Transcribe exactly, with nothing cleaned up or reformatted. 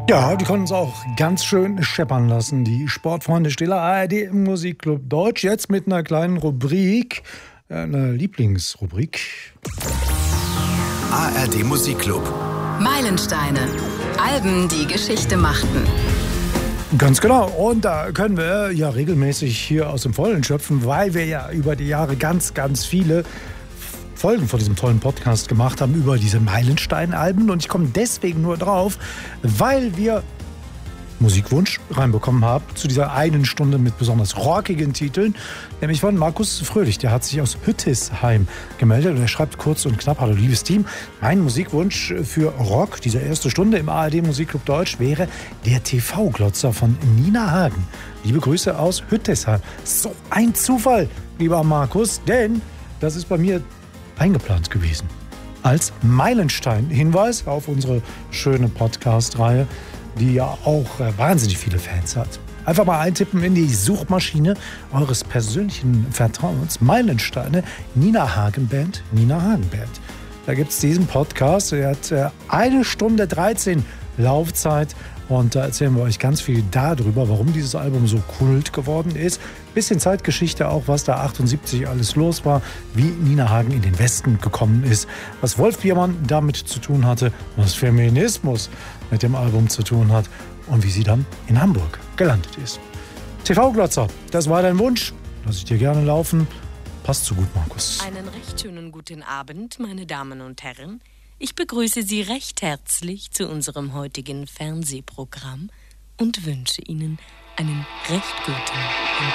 Ja, die konnten uns auch ganz schön scheppern lassen, die Sportfreunde Stiller A R D im Musikclub Deutsch. Jetzt mit einer kleinen Rubrik, einer Lieblingsrubrik. A R D Musikclub. Meilensteine. Alben, die Geschichte machten. Ganz genau. Und da können wir ja regelmäßig hier aus dem Vollen schöpfen, weil wir ja über die Jahre ganz, ganz viele Folgen von diesem tollen Podcast gemacht haben über diese Meilenstein-Alben. Und ich komme deswegen nur drauf, weil wir Musikwunsch reinbekommen haben zu dieser einen Stunde mit besonders rockigen Titeln, nämlich von Markus Fröhlich. Der hat sich aus Hüttisheim gemeldet und er schreibt kurz und knapp: Hallo liebes Team, mein Musikwunsch für Rock, diese erste Stunde im A R D Musikclub Deutsch, wäre der T V-Glotzer von Nina Hagen. Liebe Grüße aus Hüttisheim. So ein Zufall, lieber Markus, denn das ist bei mir eingeplant gewesen. Als Meilenstein-Hinweis auf unsere schöne Podcast-Reihe, die ja auch äh, wahnsinnig viele Fans hat. Einfach mal eintippen in die Suchmaschine eures persönlichen Vertrauens. Meilensteine, Nina Hagen Band, Nina Hagen Band. Da gibt es diesen Podcast, der hat äh, eine Stunde dreizehn Laufzeit. Und da erzählen wir euch ganz viel darüber, warum dieses Album so Kult geworden ist. Bisschen Zeitgeschichte auch, was da achtundsiebzig alles los war, wie Nina Hagen in den Westen gekommen ist, was Wolf Biermann damit zu tun hatte, was Feminismus mit dem Album zu tun hat und wie sie dann in Hamburg gelandet ist. T V-Glotzer, das war dein Wunsch. Lass ich dir gerne laufen. Passt so gut, Markus. Einen recht schönen guten Abend, meine Damen und Herren. Ich begrüße Sie recht herzlich zu unserem heutigen Fernsehprogramm und wünsche Ihnen einen recht guten Empfang.